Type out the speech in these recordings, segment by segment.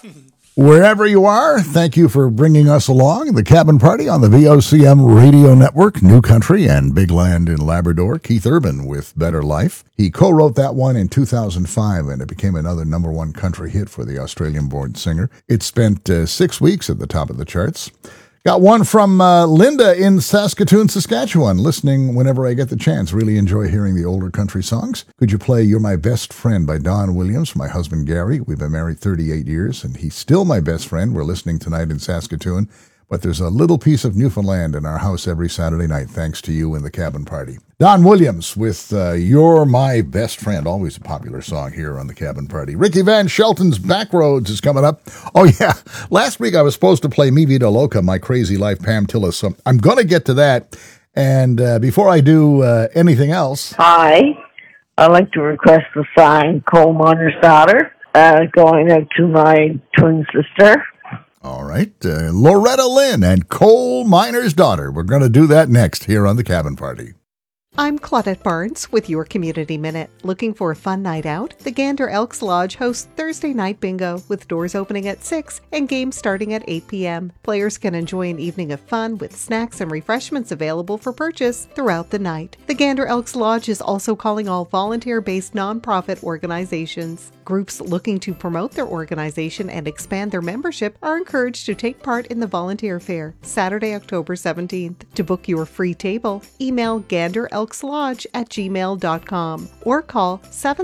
Wherever you are, thank you for bringing us along. The Cabin Party on the VOCM Radio Network, New Country and Big Land in Labrador. Keith Urban with Better Life. He co-wrote that one in 2005, and it became another number one country hit for the Australian-born singer. It spent 6 weeks at the top of the charts. Got one from Linda in Saskatoon, Saskatchewan, listening whenever I get the chance. Really enjoy hearing the older country songs. Could you play You're My Best Friend by Don Williams for my husband Gary? We've been married 38 years, and he's still my best friend. We're listening tonight in Saskatoon. But there's a little piece of Newfoundland in our house every Saturday night, thanks to you and the Cabin Party. Don Williams with You're My Best Friend, always a popular song here on the Cabin Party. Ricky Van Shelton's Backroads is coming up. Oh, yeah, last week I was supposed to play Mi Vida Loca, My Crazy Life, Pam Tillis, so I'm going to get to that. And before I do anything else... Hi, I'd like to request the song Coal Miner's Daughter, going out to my twin sister. All right, Loretta Lynn and Coal Miner's Daughter. We're going to do that next here on the Cabin Party. I'm Claudette Barnes with your Community Minute. Looking for a fun night out? The Gander Elks Lodge hosts Thursday night bingo with doors opening at 6 and games starting at 8 p.m. Players can enjoy an evening of fun with snacks and refreshments available for purchase throughout the night. The Gander Elks Lodge is also calling all volunteer-based nonprofit organizations. Groups looking to promote their organization and expand their membership are encouraged to take part in the volunteer fair, Saturday, October 17th. To book your free table, email ganderelkslodge@gmail.com or call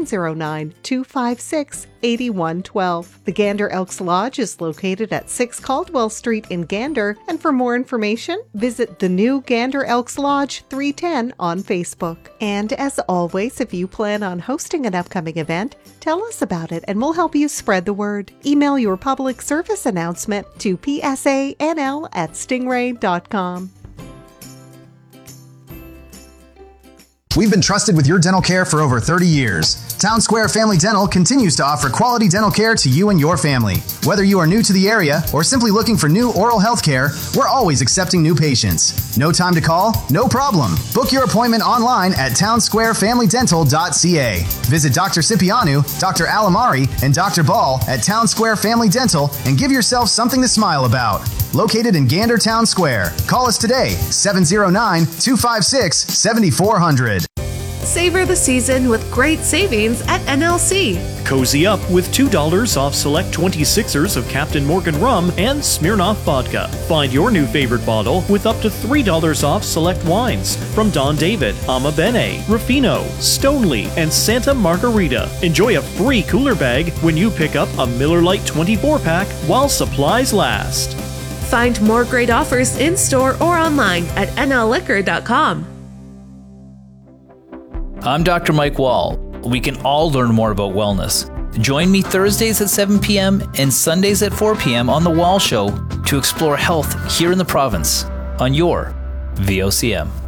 709-256-8112. The Gander Elks Lodge is located at 6 Caldwell Street in Gander, and for more information, visit the new Gander Elks Lodge 310 on Facebook. And as always, if you plan on hosting an upcoming event, tell us about it and we'll help you spread the word. Email your public service announcement to psanl@stingray.com. We've been trusted with your dental care for over 30 years. Town Square Family Dental continues to offer quality dental care to you and your family. Whether you are new to the area or simply looking for new oral health care, we're always accepting new patients. No time to call? No problem. Book your appointment online at townsquarefamilydental.ca. Visit Dr. Cipriano, Dr. Alamari, and Dr. Ball at Town Square Family Dental and give yourself something to smile about. Located in Gander Town Square. Call us today, 709-256-7400. Savor the season with great savings at NLC. Cozy up with $2 off select 26ers of Captain Morgan rum and Smirnoff vodka. Find your new favorite bottle with up to $3 off select wines from Don David, Ama Bene, Ruffino, Stoneleigh, and Santa Margarita. Enjoy a free cooler bag when you pick up a Miller Lite 24-pack while supplies last. Find more great offers in-store or online at nlliquor.com. I'm Dr. Mike Wall. We can all learn more about wellness. Join me Thursdays at 7 p.m. and Sundays at 4 p.m. on The Wall Show to explore health here in the province on your VOCM.